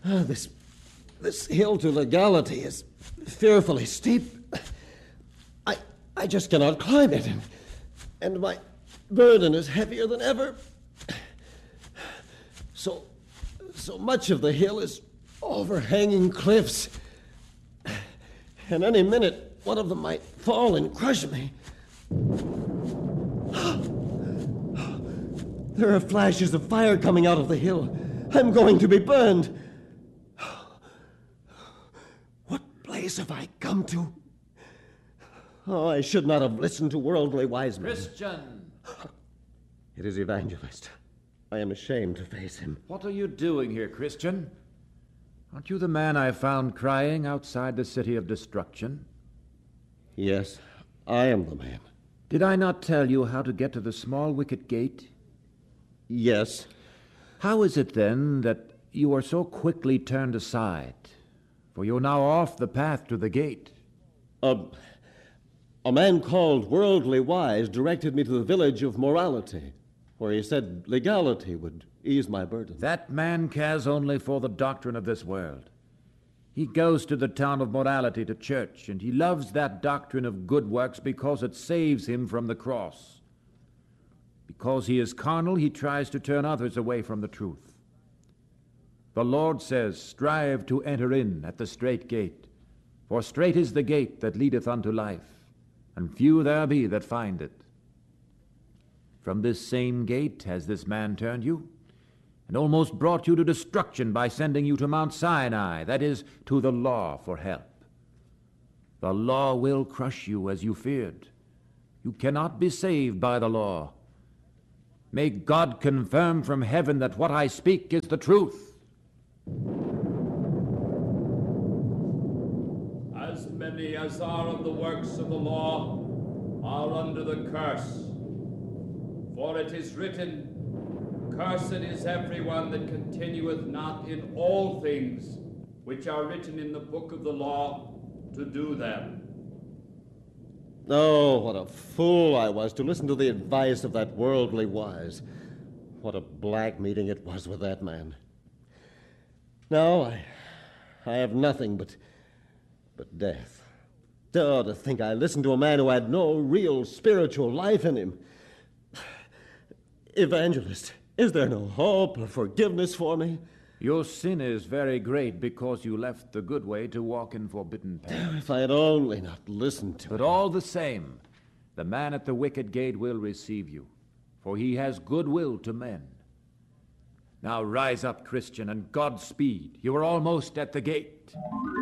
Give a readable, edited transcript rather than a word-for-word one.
This hill to legality is fearfully steep. I just cannot climb it, and my burden is heavier than ever. So much of the hill is overhanging cliffs, and any minute one of them might fall and crush me. There are flashes of fire coming out of the hill. I'm going to be burned. What place have I come to? Oh, I should not have listened to worldly wise men. Christian! It is Evangelist. I am ashamed to face him. What are you doing here, Christian? Aren't you the man I found crying outside the city of destruction? Yes, I am the man. Did I not tell you how to get to the small wicket gate? Yes. How is it, then, that you are so quickly turned aside? For you're now off the path to the gate. A man called Worldly Wise directed me to the village of Morality, where he said legality would ease my burden. That man cares only for the doctrine of this world. He goes to the town of Morality to church, and he loves that doctrine of good works because it saves him from the cross. Because he is carnal, he tries to turn others away from the truth. The Lord says, "Strive to enter in at the strait gate, for strait is the gate that leadeth unto life, and few there be that find it." From this same gate has this man turned you, and almost brought you to destruction by sending you to Mount Sinai, that is, to the law, for help. The law will crush you as you feared. You cannot be saved by the law. May God confirm from heaven that what I speak is the truth. As many as are of the works of the law are under the curse. For it is written, "Cursed is everyone that continueth not in all things which are written in the book of the law, to do them." Oh, what a fool I was to listen to the advice of that Worldly Wise. What a black meeting it was with that man. Now I have nothing but death. Oh, to think I listened to a man who had no real spiritual life in him. Evangelist, is there no hope or forgiveness for me? Your sin is very great because you left the good way to walk in forbidden paths. If I had only not listened to But him. all the same, the man at the wicket gate will receive you, for he has good will to men. Now rise up, Christian, and Godspeed. You are almost at the gate.